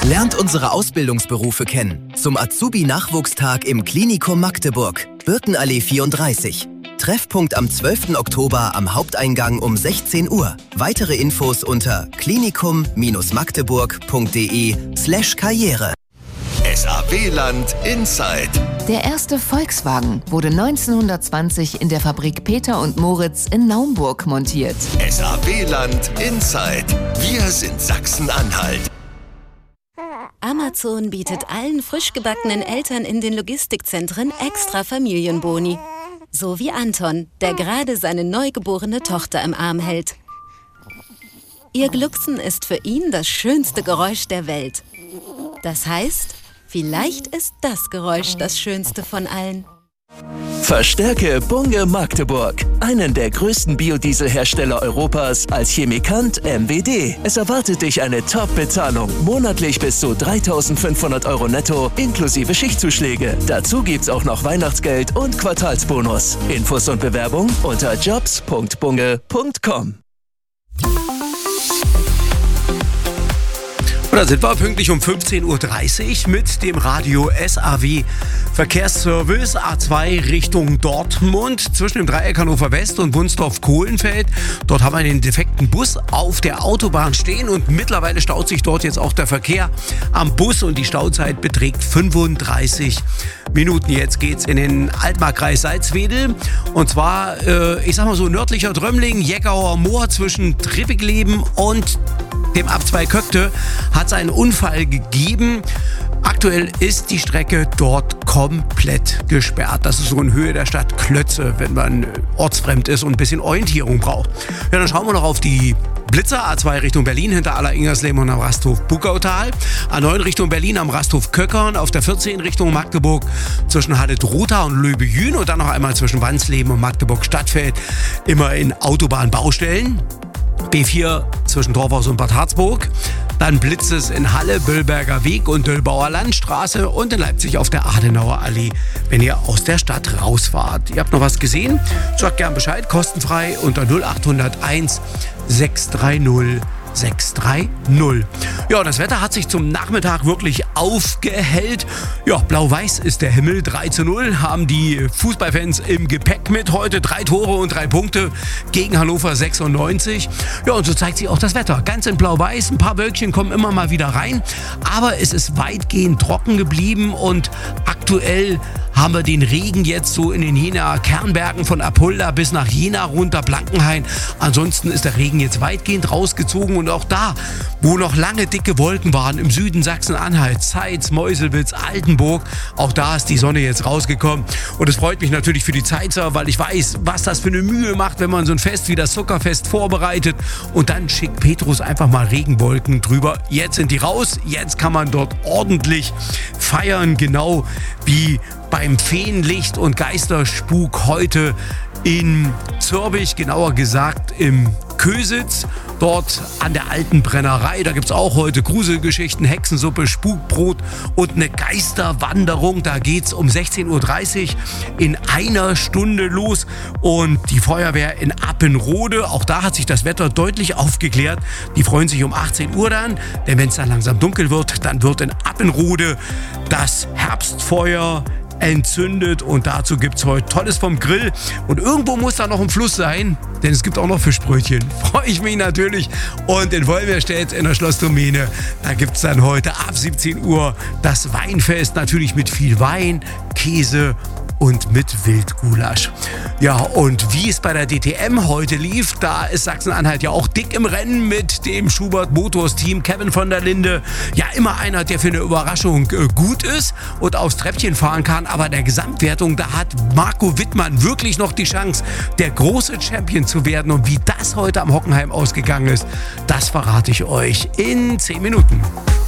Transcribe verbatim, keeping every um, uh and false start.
Lernt unsere Ausbildungsberufe kennen. Zum Azubi-Nachwuchstag im Klinikum Magdeburg. Birkenallee vierunddreißig. Treffpunkt am zwölften Oktober am Haupteingang um sechzehn Uhr. Weitere Infos unter klinikum-magdeburg.de slash Karriere. S A W-Land Inside. Der erste Volkswagen wurde neunzehnhundertzwanzig in der Fabrik Peter und Moritz in Naumburg montiert. S A W-Land Inside. Wir sind Sachsen-Anhalt. Amazon bietet allen frisch gebackenen Eltern in den Logistikzentren extra Familienboni. So wie Anton, der gerade seine neugeborene Tochter im Arm hält. Ihr Glucksen ist für ihn das schönste Geräusch der Welt. Das heißt, vielleicht ist das Geräusch das schönste von allen. Verstärke Bunge Magdeburg, einen der größten Biodieselhersteller Europas, als Chemikant M W D. Es erwartet dich eine Top-Bezahlung, monatlich bis zu dreitausendfünfhundert Euro netto, inklusive Schichtzuschläge. Dazu gibt's auch noch Weihnachtsgeld und Quartalsbonus. Infos und Bewerbung unter jobs punkt bunge punkt com. Da sind wir pünktlich um fünfzehn Uhr dreißig mit dem Radio S A W Verkehrsservice A zwei Richtung Dortmund zwischen dem Dreieck Hannover West und Wunsdorf-Kohlenfeld. Dort haben wir einen defekten Bus auf der Autobahn stehen und mittlerweile staut sich dort jetzt auch der Verkehr am Bus und die Stauzeit beträgt fünfunddreißig Minuten. Jetzt geht's in den Altmarkkreis Salzwedel und zwar, äh, ich sag mal so, nördlicher Drömling, Jeckauer Moor zwischen Trippigleben und dem Abzweig Köckte hat es einen Unfall gegeben. Aktuell ist die Strecke dort komplett gesperrt. Das ist so in Höhe der Stadt Klötze, wenn man ortsfremd ist und ein bisschen Orientierung braucht. Ja, dann schauen wir noch auf die Blitzer. A zwei Richtung Berlin hinter Aller-Ingersleben und am Rasthof Buckautal. A neun Richtung Berlin am Rasthof Köckern. Auf der vierzehn Richtung Magdeburg zwischen Halle-Drotha und Löbe-Jün. Und dann noch einmal zwischen Wansleben und Magdeburg-Stadtfeld. Immer in Autobahnbaustellen. B vier zwischen Dorfhaus und Bad Harzburg. Dann blitzt es in Halle, Böllberger Weg und Döllbauer Landstraße und in Leipzig auf der Adenauer Allee, wenn ihr aus der Stadt rausfahrt. Ihr habt noch was gesehen? Sagt gern Bescheid, kostenfrei unter null acht null eins sechs drei null sechs drei null. Ja, das Wetter hat sich zum Nachmittag wirklich aufgehellt. Ja, blau-weiß ist der Himmel. drei zu null haben die Fußballfans im Gepäck mit heute. Drei Tore und drei Punkte gegen Hannover sechsundneunzig. Ja, und so zeigt sich auch das Wetter. Ganz in blau-weiß. Ein paar Wölkchen kommen immer mal wieder rein. Aber es ist weitgehend trocken geblieben und aktuell haben wir den Regen jetzt so in den Jenaer Kernbergen von Apolda bis nach Jena runter, Blankenhain. Ansonsten ist der Regen jetzt weitgehend rausgezogen und auch da, wo noch lange dicke Wolken waren, im Süden Sachsen-Anhalt, Zeitz, Meuselwitz, Altenburg, auch da ist die Sonne jetzt rausgekommen. Und es freut mich natürlich für die Zeitzer, weil ich weiß, was das für eine Mühe macht, wenn man so ein Fest wie das Zuckerfest vorbereitet und dann schickt Petrus einfach mal Regenwolken drüber. Jetzt sind die raus, jetzt kann man dort ordentlich feiern, genau wie beim Feenlicht und Geisterspuk heute in Zürbich, genauer gesagt im Kösitz, dort an der alten Brennerei. Da gibt es auch heute Gruselgeschichten, Hexensuppe, Spukbrot und eine Geisterwanderung. Da geht es um sechzehn Uhr dreißig in einer Stunde los. Und die Feuerwehr in Appenrode, auch da hat sich das Wetter deutlich aufgeklärt. Die freuen sich um achtzehn Uhr dann, denn wenn es dann langsam dunkel wird, dann wird in Appenrode das Herbstfeuer entzündet und dazu gibt es heute Tolles vom Grill und irgendwo muss da noch ein Fluss sein, denn es gibt auch noch Fischbrötchen. Freue ich mich natürlich. Und in Wolmerstedt in der Schlossdomäne, da gibt es dann heute ab siebzehn Uhr das Weinfest, natürlich mit viel Wein, Käse und mit Wildgulasch. Ja, und wie es bei der D T M heute lief, da ist Sachsen-Anhalt ja auch dick im Rennen mit dem Schubert Motors Team. Kevin von der Linde, ja immer einer, der für eine Überraschung äh, gut ist und aufs Treppchen fahren kann. Aber in der Gesamtwertung, da hat Marco Wittmann wirklich noch die Chance, der große Champion zu werden. Und wie das heute am Hockenheim ausgegangen ist, das verrate ich euch in zehn Minuten.